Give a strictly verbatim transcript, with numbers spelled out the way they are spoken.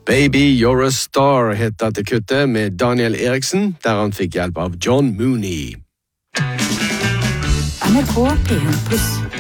Baby You're a Star het dette kuttet med Daniel Eriksen, der han fikk hjelp av John Mooney. N R K P en pluss.